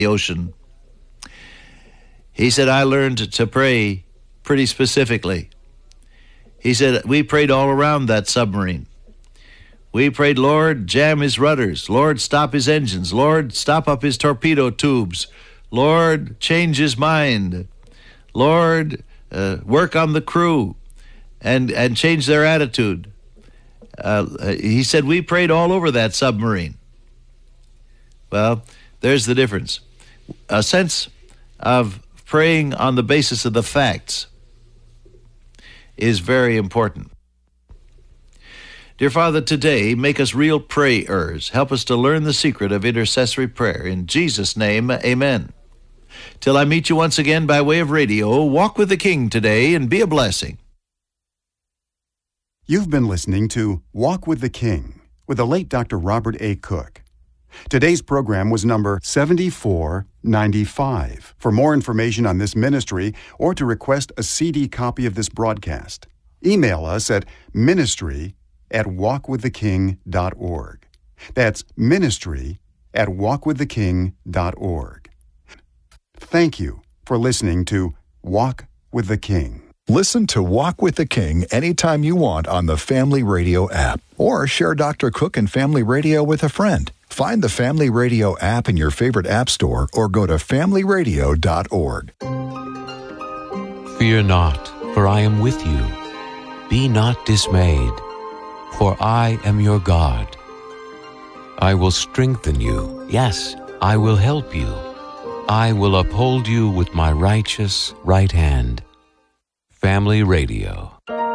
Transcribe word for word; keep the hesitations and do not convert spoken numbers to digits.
the ocean. He said, I learned to pray pretty specifically. He said, we prayed all around that submarine. We prayed, Lord, jam his rudders. Lord, stop his engines. Lord, stop up his torpedo tubes. Lord, change his mind. Lord, uh, work on the crew and, and change their attitude. Uh, he said, we prayed all over that submarine. Well, there's the difference. A sense of praying on the basis of the facts is very important. Dear Father, today, make us real prayers. Help us to learn the secret of intercessory prayer. In Jesus' name, amen. Till I meet you once again by way of radio, walk with the King today and be a blessing. You've been listening to Walk with the King with the late Doctor Robert A. Cook. Today's program was number seventy-four ninety-five. For more information on this ministry or to request a C D copy of this broadcast, email us at ministry at walk with the king dot org. That's ministry at walk with the king dot org. Thank you for listening to Walk with the King. Listen to Walk with the King anytime you want on the Family Radio app, or share Doctor Cook and Family Radio with a friend. Find the Family Radio app in your favorite app store or go to family radio dot org. Fear not, for I am with you. Be not dismayed, for I am your God. I will strengthen you. Yes, I will help you. I will uphold you with my righteous right hand. Family Radio.